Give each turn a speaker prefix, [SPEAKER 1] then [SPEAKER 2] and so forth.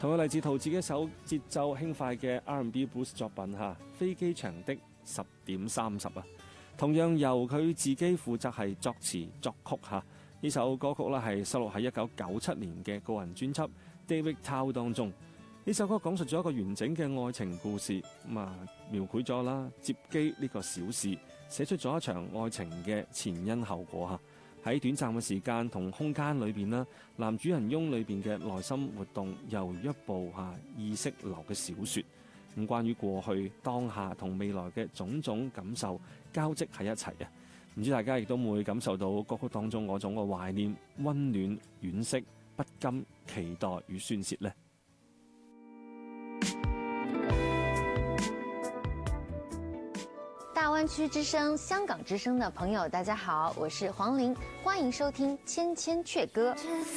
[SPEAKER 1] 同樣嚟自陶喆嘅一首節奏輕快嘅 R&B Blues 作品《飛機場的10點30》同樣由佢自己負責係作詞作曲呢首歌曲咧係收錄喺1997年嘅個人專輯《David Tao》當中。呢首歌講述咗一個完整嘅愛情故事，描繪咗接機呢個小事，寫出咗一場愛情嘅前因後果喺短暫嘅時間同空間裏邊啦，男主人翁裏邊嘅內心活動，猶如一部意識流嘅小說。咁關於過去、當下同未來嘅種種感受交織喺一齊唔知大家亦都會感受到歌曲當中嗰種嘅懷念、溫暖、惋惜、不甘、期待與宣洩呢。
[SPEAKER 2] 大灣區之聲、香港之聲的朋友，大家好，我是黃玲，歡迎收聽《千千闕歌》。